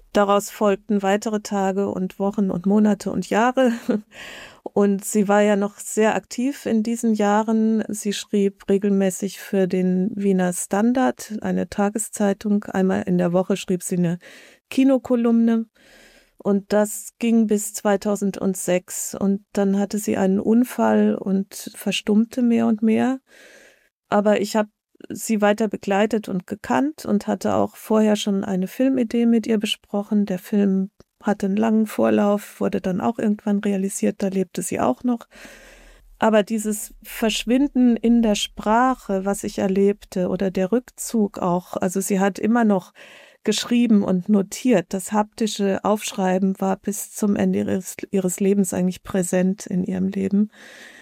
daraus folgten weitere Tage und Wochen und Monate und Jahre. Und sie war ja noch sehr aktiv in diesen Jahren. Sie schrieb regelmäßig für den Wiener Standard, eine Tageszeitung. Einmal in der Woche schrieb sie eine Kinokolumne. Und das ging bis 2006. Und dann hatte sie einen Unfall und verstummte mehr und mehr. Aber ich habe sie weiter begleitet und gekannt und hatte auch vorher schon eine Filmidee mit ihr besprochen. Der Film hatte einen langen Vorlauf, wurde dann auch irgendwann realisiert, da lebte sie auch noch. Aber dieses Verschwinden in der Sprache, was ich erlebte, oder der Rückzug auch, also sie hat immer noch geschrieben und notiert. Das haptische Aufschreiben war bis zum Ende ihres Lebens eigentlich präsent in ihrem Leben.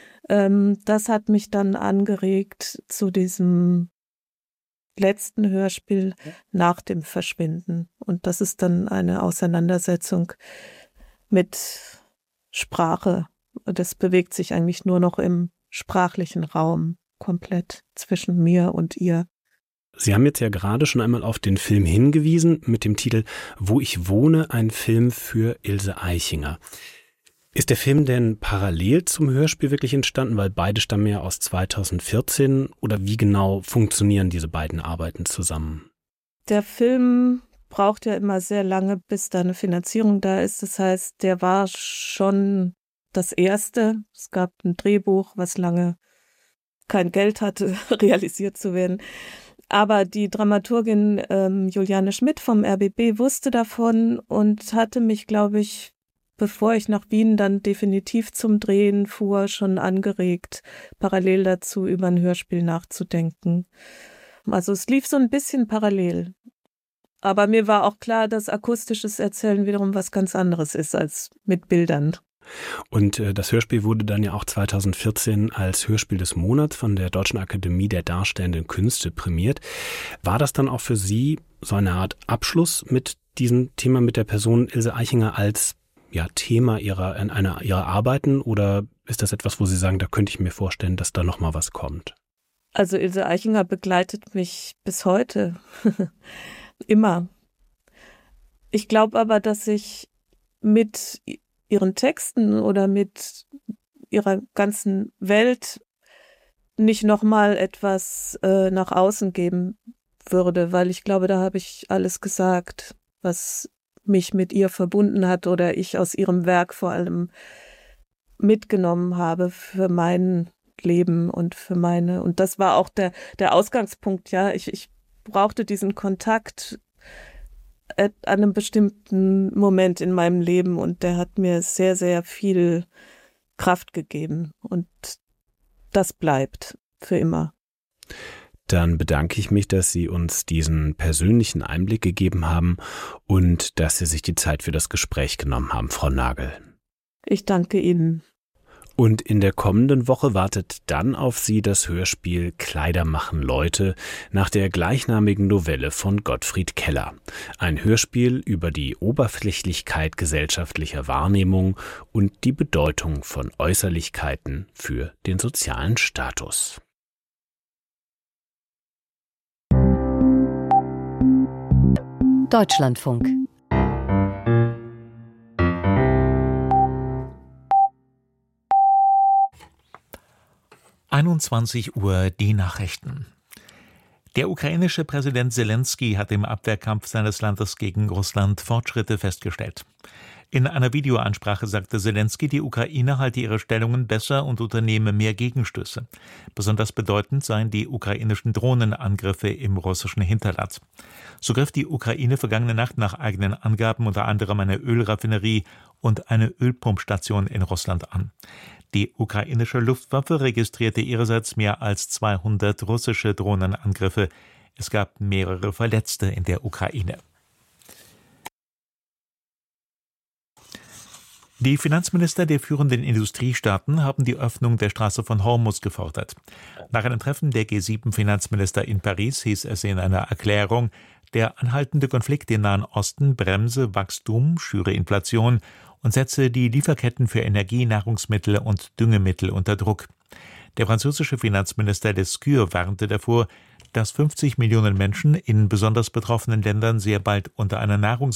Das hat mich dann angeregt zu diesem letzten Hörspiel nach dem Verschwinden. Und das ist dann eine Auseinandersetzung mit Sprache. Das bewegt sich eigentlich nur noch im sprachlichen Raum komplett zwischen mir und ihr. Sie haben jetzt ja gerade schon einmal auf den Film hingewiesen mit dem Titel »Wo ich wohne«, ein Film für Ilse Aichinger. Ist der Film denn parallel zum Hörspiel wirklich entstanden, weil beide stammen ja aus 2014, oder wie genau funktionieren diese beiden Arbeiten zusammen? Der Film braucht ja immer sehr lange, bis da eine Finanzierung da ist. Das heißt, der war schon das erste. Es gab ein Drehbuch, was lange kein Geld hatte, realisiert zu werden. Aber die Dramaturgin Juliane Schmidt vom RBB wusste davon und hatte mich, glaube ich, bevor ich nach Wien dann definitiv zum Drehen fuhr, schon angeregt, parallel dazu über ein Hörspiel nachzudenken. Also es lief so ein bisschen parallel. Aber mir war auch klar, dass akustisches Erzählen wiederum was ganz anderes ist als mit Bildern. Und das Hörspiel wurde dann ja auch 2014 als Hörspiel des Monats von der Deutschen Akademie der Darstellenden Künste prämiert. War das dann auch für Sie so eine Art Abschluss mit diesem Thema, mit der Person Ilse Aichinger als Thema ihrer Arbeiten, oder ist das etwas, wo Sie sagen, da könnte ich mir vorstellen, dass da noch mal was kommt? Also Ilse Aichinger begleitet mich bis heute. Immer. Ich glaube aber, dass ich mit ihren Texten oder mit ihrer ganzen Welt nicht noch mal etwas nach außen geben würde, weil ich glaube, da habe ich alles gesagt, was mich mit ihr verbunden hat oder ich aus ihrem Werk vor allem mitgenommen habe für mein Leben und für meine, und das war auch der Ausgangspunkt, ja, ich brauchte diesen Kontakt an einem bestimmten Moment in meinem Leben und der hat mir sehr, sehr viel Kraft gegeben und das bleibt für immer. Dann bedanke ich mich, dass Sie uns diesen persönlichen Einblick gegeben haben und dass Sie sich die Zeit für das Gespräch genommen haben, Frau Nagel. Ich danke Ihnen. Und in der kommenden Woche wartet dann auf Sie das Hörspiel Kleider machen Leute nach der gleichnamigen Novelle von Gottfried Keller. Ein Hörspiel über die Oberflächlichkeit gesellschaftlicher Wahrnehmung und die Bedeutung von Äußerlichkeiten für den sozialen Status. Deutschlandfunk. Uhr die Nachrichten. Der ukrainische Präsident Selenskyj hat im Abwehrkampf seines Landes gegen Russland Fortschritte festgestellt. In einer Videoansprache sagte Selenskyj, die Ukraine halte ihre Stellungen besser und unternehme mehr Gegenstöße. Besonders bedeutend seien die ukrainischen Drohnenangriffe im russischen Hinterland. So griff die Ukraine vergangene Nacht nach eigenen Angaben unter anderem eine Ölraffinerie und eine Ölpumpstation in Russland an. Die ukrainische Luftwaffe registrierte ihrerseits mehr als 200 russische Drohnenangriffe. Es gab mehrere Verletzte in der Ukraine. Die Finanzminister der führenden Industriestaaten haben die Öffnung der Straße von Hormuz gefordert. Nach einem Treffen der G7-Finanzminister in Paris hieß es in einer Erklärung, der anhaltende Konflikt im Nahen Osten bremse Wachstum, schüre Inflation und setze die Lieferketten für Energie, Nahrungsmittel und Düngemittel unter Druck. Der französische Finanzminister Lescure warnte davor, dass 50 Millionen Menschen in besonders betroffenen Ländern sehr bald unter einer